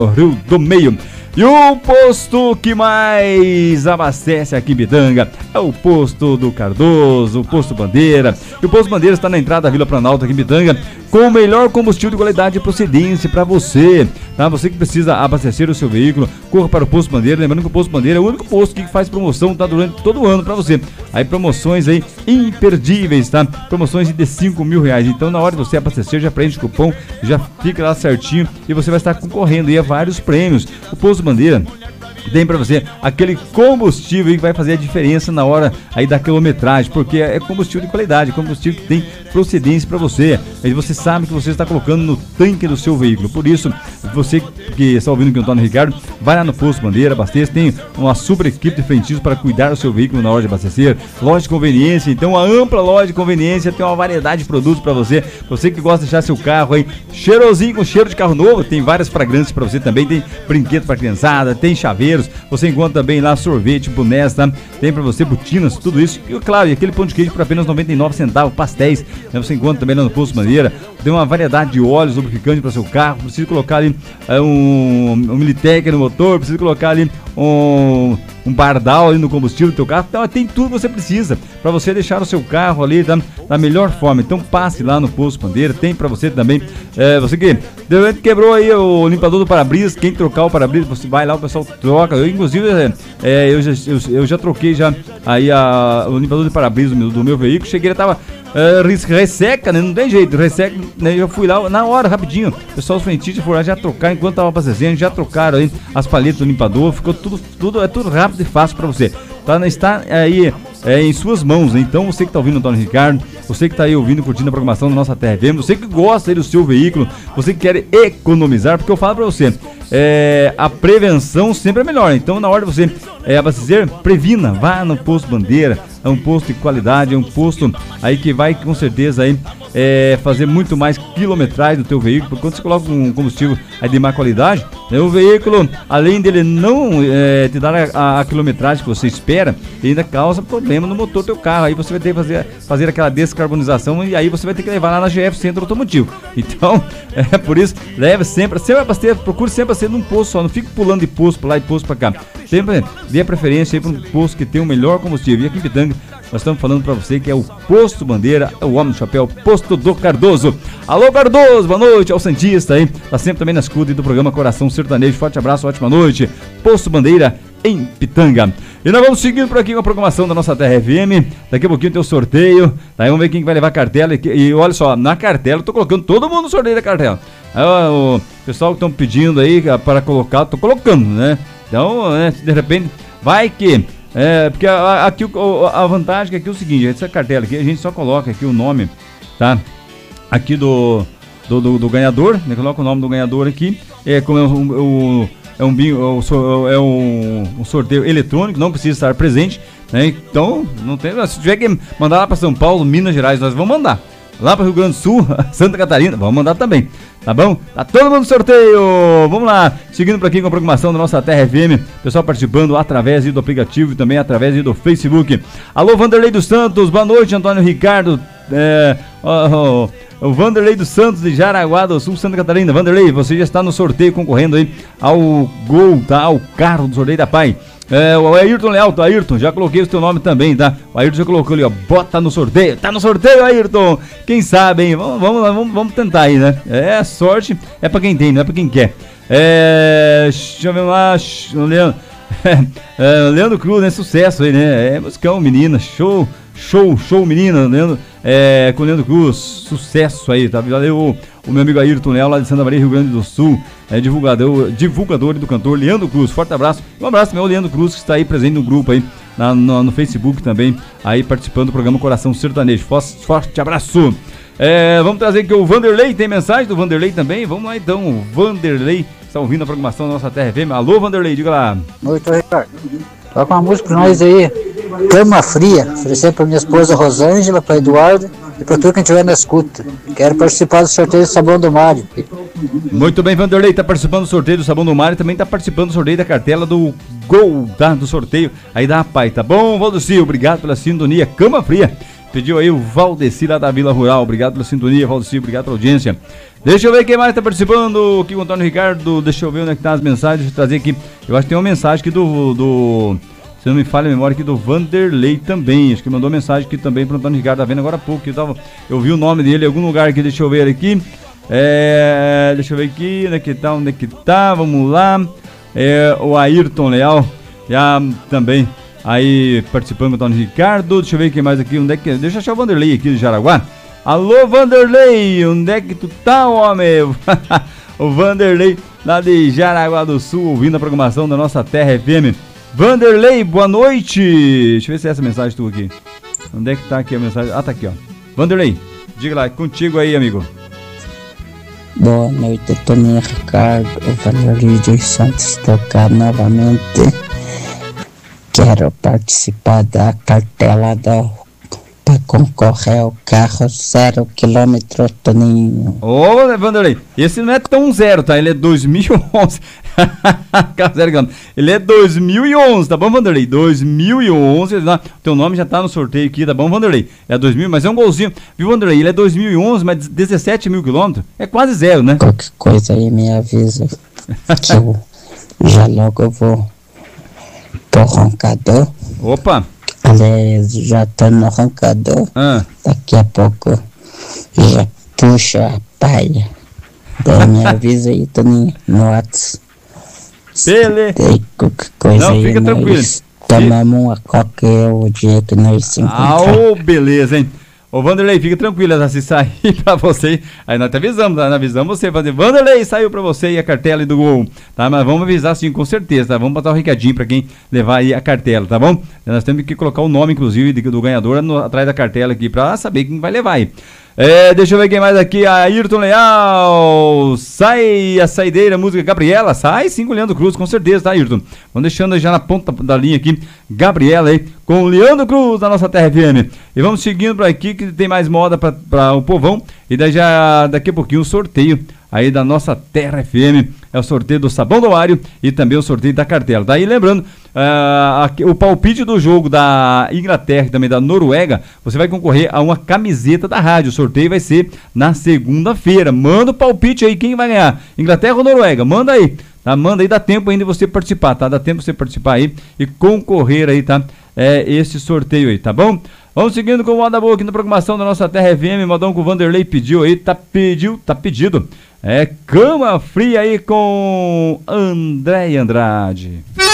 Rio do Meio. E o posto que mais abastece aqui em Pitanga é o posto do Cardoso, o posto Bandeira. E o posto Bandeira está na entrada da Vila Planalto aqui em Pitanga, com o melhor combustível de qualidade e procedência para você, tá? Você que precisa abastecer o seu veículo, corra para o posto Bandeira. Lembrando que o posto Bandeira é o único posto que faz promoção, tá, durante todo o ano para você. Aí promoções aí imperdíveis, tá? Promoções de R$5.000. Então na hora de você abastecer, já preenche o cupom, já fica lá certinho e você vai estar concorrendo aí a vários prêmios. O posto Bandeira tem para você aquele combustível que vai fazer a diferença na hora aí da quilometragem, porque é combustível de qualidade, combustível que tem procedência para você. Aí você sabe que você está colocando no tanque do seu veículo. Por isso, você que está ouvindo aqui o Antônio Ricardo, vai lá no posto Bandeira, abasteça. Tem uma super equipe de frentistas para cuidar do seu veículo na hora de abastecer. Loja de conveniência, então uma ampla loja de conveniência, tem uma variedade de produtos para você. Você que gosta de deixar seu carro aí cheirosinho, com cheiro de carro novo, tem várias fragrâncias para você também. Tem brinquedo para criançada, tem chaveiro. Você encontra também lá sorvete, bonés, tá? Tem pra você botinas, tudo isso. E claro, e aquele pão de queijo por apenas 99 centavos, pastéis, né? Você encontra também lá no Posto Bandeira. Tem uma variedade de óleos lubrificantes para seu carro. Precisa colocar ali um Militec no motor, precisa colocar ali um bardal ali no combustível do teu carro. Então tem tudo que você precisa para você deixar o seu carro ali da melhor forma. Então passe lá no Posto Bandeira. Tem para você também, você que quebrou aí o limpador do para-brisa, quem trocar o para-brisa, você vai lá, o pessoal troca. Eu inclusive eu já troquei já aí o limpador de para-brisa do meu veículo. Cheguei, ele tava resseca, né? Não tem jeito, resseca, né? Eu fui lá na hora, rapidinho. O pessoal, os frentistas foram lá já trocar enquanto tava abastecendo, já trocaram aí as palhetas do limpador. Ficou tudo rápido e fácil para você. Tá, está aí em suas mãos, né? Então você que está ouvindo o Antônio Ricardo, você que está aí ouvindo, curtindo a programação da nossa Terra FM, você que gosta aí do seu veículo, você que quer economizar, porque eu falo para você, a prevenção sempre é melhor. Então na hora de você abastecer, previna, vá no Posto Bandeira. É um posto de qualidade, é um posto aí que vai com certeza aí fazer muito mais quilometragem do teu veículo, porque quando você coloca um combustível aí de má qualidade, o veículo, além dele não te dar a quilometragem que você espera, ele ainda causa problema no motor do teu carro. Aí você vai ter que fazer aquela descarbonização e aí você vai ter que levar lá na GF Centro Automotivo. Então, por isso, leve sempre abastecer, procure sempre abastecer num posto só, não fique pulando de posto para lá e posto para cá. Sempre dê a preferência aí para um posto que tem o melhor combustível. E aqui em Pitanga, nós estamos falando para você que é o Posto Bandeira, é o Homem do Chapéu, Posto do Cardoso. Alô, Cardoso, boa noite, ao Santista aí, tá sempre também na escuta do programa Coração Sertanejo. Forte abraço, ótima noite. Posto Bandeira em Pitanga. E nós vamos seguindo por aqui com a programação da nossa Terra FM. Daqui a pouquinho tem o sorteio, daí vamos ver quem vai levar a cartela. E olha só, na cartela eu tô colocando todo mundo no sorteio da cartela. O pessoal que estão pedindo aí para colocar, tô colocando, né? Então, de repente, vai que... porque aqui a vantagem é que é o seguinte, essa cartela aqui, a gente só coloca aqui o nome, tá? Aqui do ganhador, né? Coloca o nome do ganhador aqui, como é um sorteio eletrônico, não precisa estar presente, né? Então, não tem, se tiver que mandar lá para São Paulo, Minas Gerais, nós vamos mandar. Lá para Rio Grande do Sul, Santa Catarina, vamos mandar também, tá bom? Tá todo mundo no sorteio, vamos lá, seguindo por aqui com a programação da nossa Terra FM, pessoal participando através do aplicativo e também através do Facebook. Alô, Vanderlei dos Santos, boa noite, Antônio Ricardo, o Vanderlei dos Santos de Jaraguá do Sul, Santa Catarina. Vanderlei, você já está no sorteio concorrendo aí ao Gol, tá? Ao carro do sorteio da Pai. O Ayrton Leal, Ayrton, já coloquei o teu nome também, tá? O Ayrton já colocou ali, ó, bota no sorteio, tá no sorteio, Ayrton, quem sabe, hein? Vamos tentar aí, né? Sorte é pra quem tem, não é pra quem quer. Deixa eu ver lá, Leandro Cruz, né? Sucesso aí, né? Musicão, menina, show, menina, Leandro, com o Leandro Cruz, sucesso aí, tá? Valeu, o meu amigo Ayrton Leal, lá de Santa Maria, Rio Grande do Sul, divulgador do cantor Leandro Cruz. Forte abraço, um abraço também ao Leandro Cruz, que está aí presente no grupo aí, no Facebook também, aí participando do programa Coração Sertanejo. Forte abraço. Vamos trazer aqui o Vanderlei, tem mensagem do Vanderlei também? Vamos lá então, o Vanderlei está ouvindo a programação da nossa Terra FM. Alô, Vanderlei, diga lá. Noite, Ricardo. Toca uma música pra nós aí, Cama Fria, oferecendo pra minha esposa Rosângela, pra Eduardo e pra tudo quem estiver na escuta. Quero participar do sorteio do Sabão do Mário. Muito bem, Vanderlei, tá participando do sorteio do Sabão do Mário, também tá participando do sorteio da cartela do Gol, tá? Do sorteio aí da Pai, tá bom, Valdeci? Obrigado pela sintonia. Cama Fria. Pediu aí o Valdeci lá da Vila Rural. Obrigado pela sintonia, Valdeci, obrigado pela audiência. Deixa eu ver quem mais tá participando aqui com o Antônio Ricardo. Deixa eu ver onde é que tá as mensagens. Deixa eu trazer aqui. Eu acho que tem uma mensagem aqui se não me falha a memória aqui, do Vanderlei também. Acho que mandou mensagem aqui também pro Antônio Ricardo. Tá vendo agora há pouco. Eu vi o nome dele em algum lugar aqui. Deixa eu ver aqui. Deixa eu ver aqui. Onde é que tá? Vamos lá. O Ayrton Leal. Já também aí participando com o Antônio Ricardo. Deixa eu ver quem mais aqui. Onde é que... Deixa eu achar o Vanderlei aqui de Jaraguá. Alô, Vanderlei. Onde é que tu tá, homem? O Vanderlei lá de Jaraguá do Sul, ouvindo a programação da nossa Terra FM. Vanderlei, boa noite. Deixa eu ver se é essa mensagem tua aqui. Onde é que tá aqui a mensagem? Ah, tá aqui, ó. Vanderlei, diga lá, contigo aí, amigo. Boa noite, Toninho Ricardo. O Vanderlei dos Santos tocar novamente. Quero participar da cartela para concorrer ao carro 0 km, Toninho. Ô, Vanderlei, esse não é tão zero, tá? Ele é 2011. Ele é 2011, tá bom, Vanderlei? 2011, teu nome já tá no sorteio aqui, tá bom, Vanderlei? É 2000, mas é um golzinho. Viu, Vanderlei? Ele é 2011, mas 17 mil quilômetros. É quase zero, né? Qualquer coisa aí me avisa que eu já logo vou pro roncador. Opa! Aliás, já tô no roncador. Daqui a pouco já puxa a palha. Daí me avisa aí, Toninho, no WhatsApp. Tem qualquer coisa. Não, aí, fica tranquilo. Tomamos uma coca o dia que nós se encontramos. Beleza, hein? Ô, Vanderlei, fica tranquilo, se sair pra você, aí nós te avisamos, tá? Nós avisamos você, fazer Vanderlei, saiu pra você e a cartela aí do gol, tá? Mas vamos avisar sim, com certeza, tá? Vamos botar um recadinho pra quem levar aí a cartela, tá bom? Nós temos que colocar o nome, inclusive, do ganhador atrás da cartela aqui, pra saber quem vai levar aí. Deixa eu ver quem mais aqui, Ayrton Leal, sai a saideira, música Gabriela, sai sim com o Leandro Cruz, com certeza, tá, Ayrton? Vamos deixando já na ponta da linha aqui, Gabriela aí, com o Leandro Cruz da nossa Terra FM. E vamos seguindo por aqui que tem mais moda para o povão, e daí já daqui a pouquinho o sorteio aí da nossa Terra FM, é o sorteio do sabão do Mário e também o sorteio da cartela. Daí lembrando, o palpite do jogo da Inglaterra e também da Noruega, você vai concorrer a uma camiseta da rádio. O sorteio vai ser na segunda-feira. Manda o palpite aí, quem vai ganhar? Inglaterra ou Noruega? Manda aí, tá? Manda aí, dá tempo ainda de você participar, tá? Dá tempo de você participar aí e concorrer aí, tá? Esse sorteio aí, tá bom? Vamos seguindo com o Moda Boa aqui na programação da nossa Terra FM, modão que o Vanderlei pediu aí, tá pedido. Cama Fria aí com André Andrade.